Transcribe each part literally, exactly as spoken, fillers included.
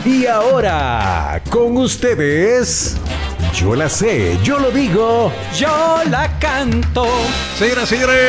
Y ahora, con ustedes, yo la sé, yo lo digo, yo la canto. Señoras y señores,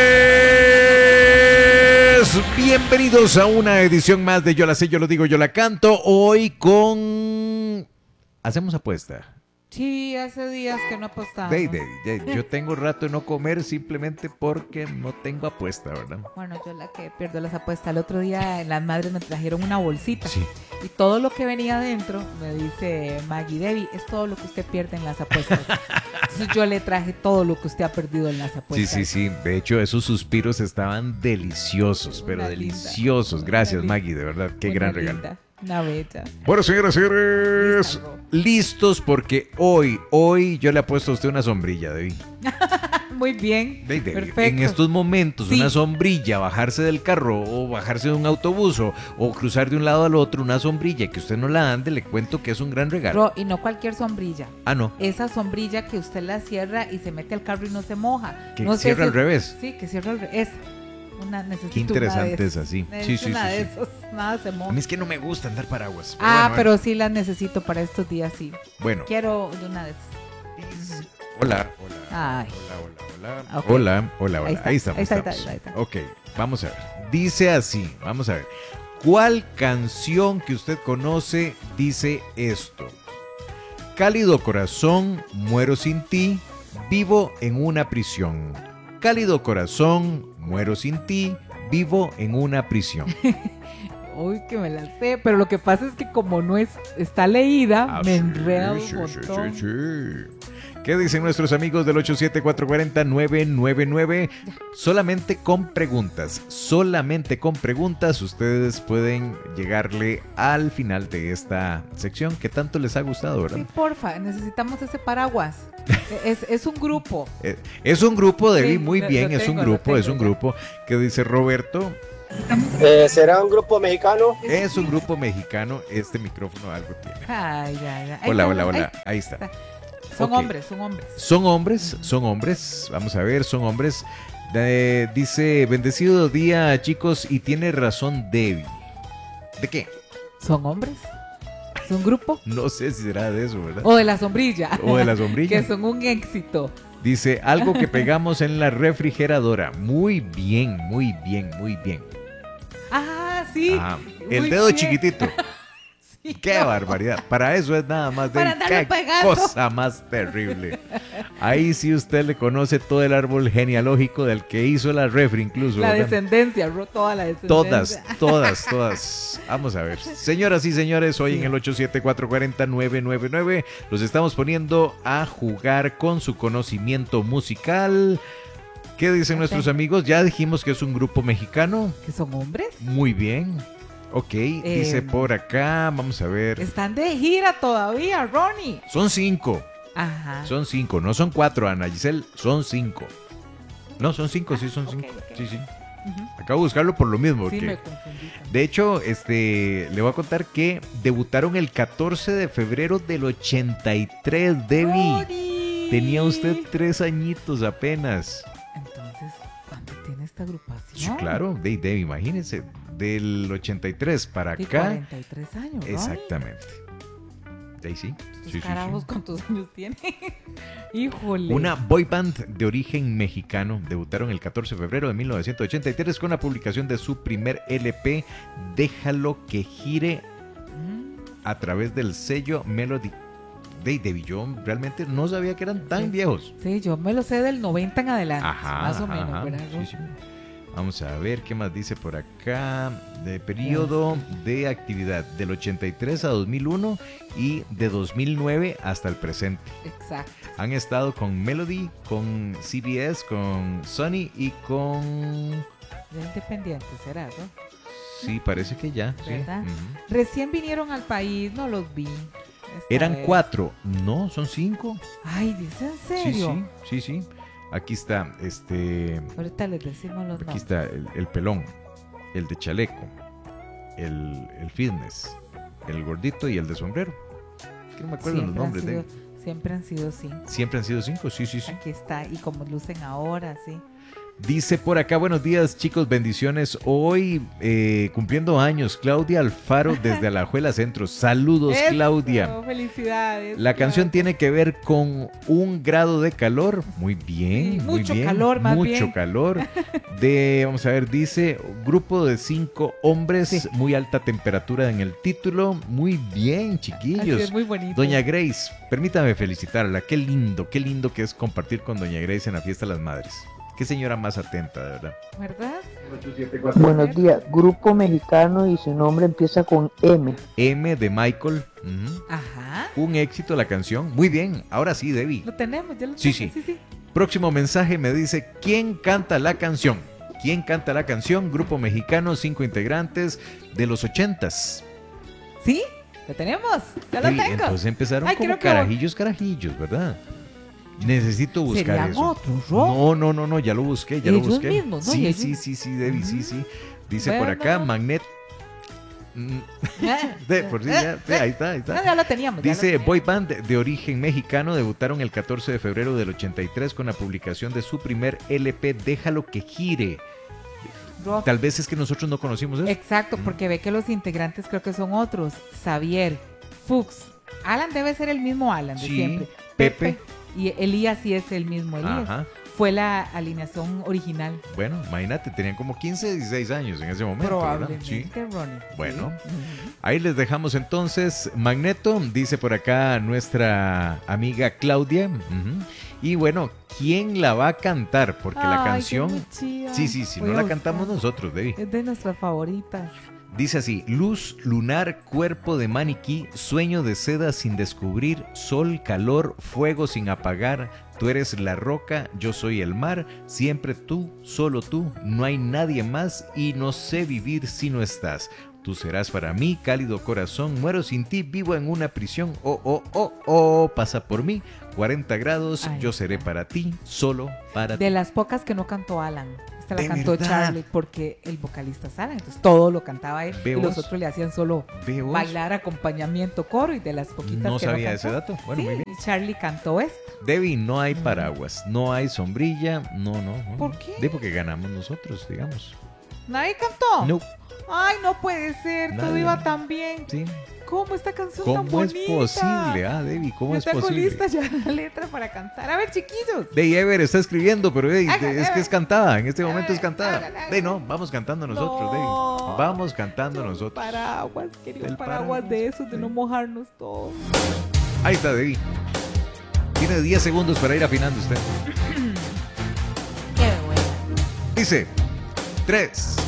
bienvenidos a una edición más de Yo la sé, yo lo digo, yo la canto. Hoy con... Hacemos apuesta. Sí, hace días que no apostaba. De, de, de, yo tengo rato de no comer simplemente porque no tengo apuesta, ¿verdad? Bueno, yo la que pierdo las apuestas. El otro día en las madres me trajeron una bolsita. Sí. Y todo lo que venía adentro, me dice Maggie, Debbie, es todo lo que usted pierde en las apuestas. Entonces yo le traje todo lo que usted ha perdido en las apuestas. Sí, sí, sí. De hecho, esos suspiros estaban deliciosos, pero Una deliciosos. linda. Gracias, Una Maggie, de verdad. Qué Una gran linda, regalo. Una bella. Bueno, señoras y señores, Listo, listos porque hoy, hoy yo le apuesto a usted una sombrilla, Debbie. Muy bien. De, de, Perfecto. en estos momentos, Sí. una sombrilla, bajarse del carro o bajarse de un autobús o, o cruzar de un lado al otro, una sombrilla que usted no la ande, le cuento que es un gran regalo. Ro, y no cualquier sombrilla. Ah, no. Esa sombrilla que usted la cierra y se mete al carro y no se moja. Que no sé cierra si- al revés. Sí, que cierra al revés. Una, necesito Qué interesante una de es esas. así. Necesito Sí, sí, una sí, de sí. esos. Nada se A moja. mí es que no me gusta andar paraguas. Pero Ah, bueno, pero bueno. sí las necesito para estos días, sí. Bueno. Quiero de una de esas. Hola, hola. Ay. Hola, hola, hola. Ok. Hola, hola, hola. Ahí está, Ahí estamos. ahí está, ahí estamos. está, ahí está. Ok, vamos a ver. Dice así, vamos a ver. ¿Cuál canción que usted conoce dice esto? Cálido corazón, muero sin ti, vivo en una prisión. Cálido corazón, muero sin ti, vivo en una prisión. Uy, que me la sé. Pero lo que pasa es que como no es, está leída, Ah, me sí, enreda un sí, montón. sí, sí, sí. ¿Qué dicen nuestros amigos del ocho siete cuatro cuatro cero nueve nueve nueve? Solamente con preguntas, solamente con preguntas ustedes pueden llegarle al final de esta sección que tanto les ha gustado, ¿verdad? Sí, porfa, necesitamos ese paraguas. es, es un grupo. Eh, Es un grupo, Debbie, Sí, muy lo- bien, lo es un tengo, lo grupo, es tengo un ya. grupo. ¿Qué dice Roberto? Eh, ¿Será un grupo mexicano? Es un grupo mexicano, este micrófono algo tiene. Ay, ya, ya. Ahí Hola, está, hola, hola, ahí ahí está. está. Son Ok. hombres, son hombres. Son hombres, son hombres, vamos a ver, son hombres. Eh, dice, bendecido día chicos, y tiene razón Debbie. ¿De qué? ¿Son hombres? ¿Es un grupo? No sé si será de eso, ¿verdad? O de la sombrilla. O de la sombrilla. Que son un éxito. Dice, algo que pegamos en la refrigeradora. Muy bien, muy bien, muy bien. Ah, sí. Ajá. El Muy dedo bien. chiquitito. Sí, Qué no. barbaridad. Para eso es nada más de Para andarlo qué pegando. cosa más terrible. Ahí sí usted le conoce todo el árbol genealógico del que hizo la refri incluso. La ¿verdad? descendencia, ro- toda la descendencia. Todas, todas, todas. Vamos a ver. Señoras y señores, hoy Sí. en el ocho siete cuatro cuatro cero nueve nueve nueve los estamos poniendo a jugar con su conocimiento musical. ¿Qué dicen Ok. nuestros amigos? Ya dijimos que es un grupo mexicano. ¿Que son hombres? Muy bien. Ok, dice por acá, vamos a ver. Están de gira todavía, Ronnie. Son cinco, Ajá. son cinco, no son cuatro, Ana Giselle, son cinco. No, son cinco, sí, son ok, cinco. ok. Sí, sí. Ujú. Acabo de buscarlo por lo mismo. Sí, porque- me confundí. De hecho, este, le voy a contar que debutaron el catorce de febrero del ochenta y tres, Debbie. Ronnie. Tenía usted tres añitos apenas. Entonces, ¿cuánto tiene esta agrupación? Sí, claro, de, Debbie, imagínense, del ochenta y tres para De acá. cuarenta y tres años, Ronnie. Exactamente. De ahí sí. Estos Sí, sí, carajos, sí. ¿cuántos años tiene? Híjole. Una boy band de origen mexicano. Debutaron el catorce de febrero de mil novecientos ochenta y tres con la publicación de su primer L P, Déjalo que gire, Mm, a través del sello Melody. De Debbie, yo realmente no sabía que eran tan Sí. viejos. Sí, yo me lo sé del noventa en adelante. Ajá, Más o ajá, menos, ajá. ¿verdad? Sí, sí. Vamos a ver qué más dice por acá. De periodo de actividad del ochenta y tres a dos mil uno y de dos mil nueve hasta el presente. Exacto. Han estado con Melody, con C B S, con Sony y con... Ya independiente, será, ¿no? Sí, parece que ya. sí. ¿Verdad? Ujú. Recién vinieron al país, no los vi. Esta Eran vez. cuatro. No, son cinco. Ay, ¿dice en Sí, serio? sí, sí, sí. Aquí está, este... Ahorita les decimos los Aquí nombres. está el, el pelón, el de chaleco, el, el fitness, el gordito y el de sombrero. Es que no me acuerdo los Siempre han nombres de sido- ellos. Siempre han sido cinco. Siempre han sido cinco, sí, sí, sí. Aquí está. Y como lucen ahora, sí. Dice por acá, buenos días chicos, bendiciones. Hoy eh, cumpliendo años, Claudia Alfaro desde Alajuela Centro. Saludos, Eso, Claudia. Felicidades. La canción Claudia. tiene que ver con un grado de calor. Muy bien, Sí, muy mucho bien. calor, más Mucho bien. calor. De, vamos a ver, dice, grupo de cinco hombres, Sí. muy alta temperatura en el título. Muy bien, Así chiquillos. es, muy bonito. Doña Grace, permítame felicitarla. Qué lindo, qué lindo que es compartir con Doña Grace en la Fiesta de las Madres. Qué señora más atenta, de verdad. ¿Verdad? Buenos días, grupo mexicano y su nombre empieza con M. M de Michael. Ujú. Ajá. Un éxito la canción. Muy bien, ahora sí, Debbie. Lo tenemos, ya lo Sí, tenemos. sí. sí, sí. Próximo mensaje me dice, ¿quién canta la canción? ¿Quién canta la canción? Grupo mexicano, cinco integrantes de los ochentas. ¿Sí? ¿Lo tenemos? Ya lo Uy, tengo. entonces empezaron Ay, como creo que- carajillos, carajillos, ¿verdad? Necesito buscar ¿Serían eso. otros, Ro? No, no, no, no, ya lo busqué, ya lo Ellos busqué. mismos, ¿no? Sí, Ellos- sí, sí, sí, Debbie, sí, sí. Dice por Bueno. acá, Magnet. Mm, de- por si ya, sí, ahí está, ahí No, está. ya lo teníamos. ya lo Dice, teníamos. boy band de, de origen mexicano debutaron el catorce de febrero del ochenta y tres con la publicación de su primer L P, Déjalo que gire. Ro. Tal vez es que nosotros no conocimos eso. Exacto, porque ve que los integrantes creo que son otros. Xavier, Fuchs. Alan debe ser el mismo Alan de Sí, siempre. Pepe. Y Elías sí es el mismo Elías. Ajá. Fue la alineación original. Bueno, imagínate, tenían como quince, dieciséis años en ese momento, ¿verdad? Probablemente, Sí. Ronnie. Bueno. Sí. Ujú. Ahí les dejamos entonces Magneto, dice por acá nuestra amiga Claudia. Ujú. Y bueno, ¿quién la va a cantar? Porque la Ay, canción... qué muy chida. Sí, sí, sí, Voy no a la cantamos buscar. nosotros, Debbie. Es de nuestras favoritas. Dice así, luz, lunar, cuerpo de maniquí, sueño de seda sin descubrir, sol, calor, fuego sin apagar, tú eres la roca, yo soy el mar, siempre tú, solo tú, no hay nadie más y no sé vivir si no estás. Tú serás para mí, cálido corazón, muero sin ti, vivo en una prisión, oh, oh, oh, oh, pasa por mí, cuarenta grados, Ay, yo seré para ti, solo para ti. De las pocas que no cantó Alan. Esta la ¿De cantó verdad? Charlie porque el vocalista es Alan. Entonces todo lo cantaba él. ¿Ve Y vos? los otros le hacían solo ¿Ve vos? bailar, acompañamiento, coro y de las poquitas No que sabía no ese cantó. dato. Bueno, Sí, muy bien. y Charlie cantó esto. Debbie, no hay paraguas, no hay sombrilla, no, no. no. ¿Por qué? De porque ganamos nosotros, digamos. ¿Nadie cantó? No, Ay, no puede ser. Todo Nadie. iba tan bien. sí. ¿Cómo esta canción tan ¿Cómo es bonita? posible? Ah, Debbie, ¿cómo Yo es tengo posible? lista ya la letra para cantar. A ver, chiquillos. Dey Ever está escribiendo, pero ey, Haga, de- es que haga. es cantada, en este momento es Haga, cantada. haga, haga. Dey, no, vamos cantando nosotros, No. Debbie. Vamos cantando Yo, nosotros. Paraguas, quería un El paraguas paraguas, de esos, de sí. no mojarnos todos. Ahí está, Debbie. Tiene diez segundos para ir afinando usted. Qué bueno. Dice, tres,